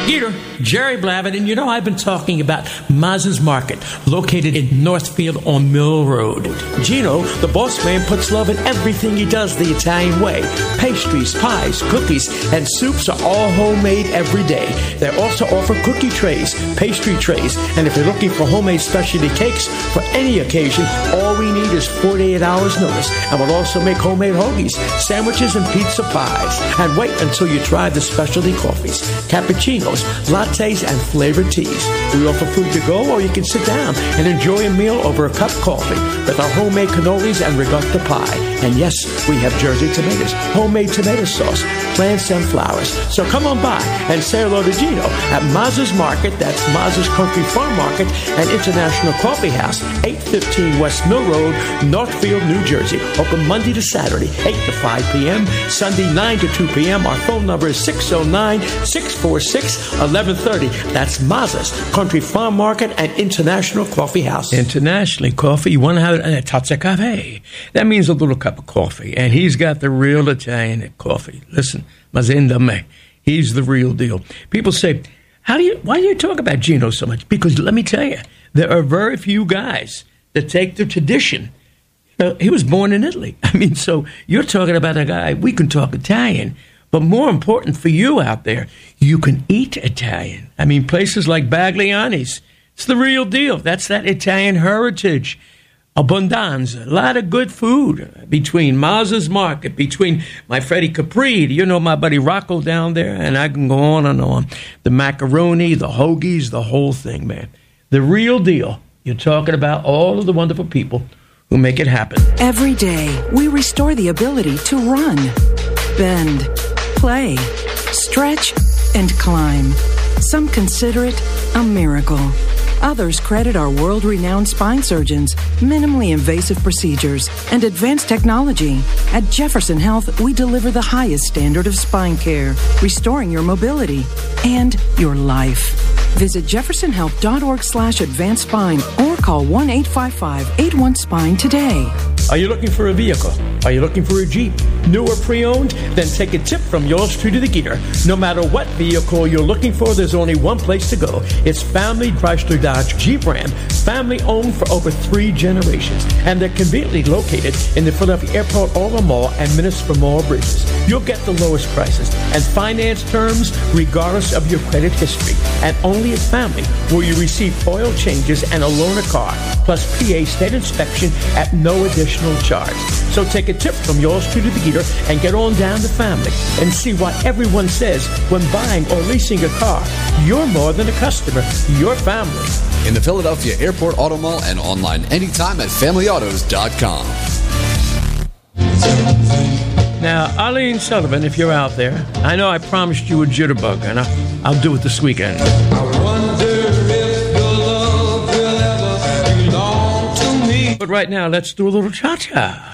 Gator, Jerry Blavitt, and I've been talking about Maz's Market, located in Northfield on Mill Road. Gino, the boss man, puts love in everything he does the Italian way. Pastries, pies, cookies, and soups are all homemade every day. They also offer cookie trays, pastry trays, and if you're looking for homemade specialty cakes for any occasion, all we need is 48 hours notice. And we'll also make homemade hoagies, sandwiches, and pizza pies. And wait until you try the specialty coffees, cappuccinos, lattes, and flavored teas. We offer food to go, or you can sit down and enjoy a meal over a cup of coffee with our homemade cannolis and ricotta pie. And yes, we have Jersey tomatoes, homemade tomato sauce, plants, and flowers. So come on by and say hello to Gino at Maz's Market. That's Maz's Country Farm Market and International Coffee House, 815 West Mill Road, Northfield, New Jersey. Open Monday to Saturday, 8 to 5 p.m., Sunday 9 to 2 p.m. Our phone number is 609-646-1130. That's Maz's Country Farm Market and International Coffee House. Internationally coffee, you want to have a tazza cafe. That means a little cup of coffee, and he's got the real Italian coffee. Listen, Mazinda me. He's the real deal. People say, why do you talk about Gino so much? Because let me tell you, there are very few guys that take the tradition. He was born in Italy. So you're talking about a guy, we can talk Italian, but more important for you out there, you can eat Italian. Places like Bagliani's, it's the real deal. That's that Italian heritage. Abbondanza, a lot of good food between Maz's Market, between my Freddie Capri, my buddy Rocco down there, and I can go on and on. The macaroni, the hoagies, the whole thing, man. The real deal. You're talking about all of the wonderful people who make it happen. Every day, we restore the ability to run, bend, play, stretch, and climb. Some consider it a miracle. Others credit our world-renowned spine surgeons, minimally invasive procedures, and advanced technology. At Jefferson Health, we deliver the highest standard of spine care, restoring your mobility and your life. Visit jeffersonhealth.org/advanced spine or call 1-855-81-SPINE today. Are you looking for a vehicle? Are you looking for a Jeep? New or pre-owned? Then take a tip from yours truly, the Gator. No matter what vehicle you're looking for, there's only one place to go. It's Family Chrysler Dodge Jeep Ram, family owned for over 3 generations. And they're conveniently located in the Philadelphia Airport Orla Mall and Municipal Mall Bridges. You'll get the lowest prices and finance terms regardless of your credit history. And only at Family will you receive oil changes and a loaner car, plus PA state inspection at no additional charge. So take a tip from yours truly, the Gator, and get on down to Family and see what everyone says when buying or leasing a car. You're more than a customer, you're family. In the Philadelphia Airport Auto Mall and online anytime at FamilyAutos.com. Now, Eileen Sullivan, if you're out there, I know I promised you a jitterbug, and I'll do it this weekend. I wonder if your love will ever belong to me. But right now, let's do a little cha-cha.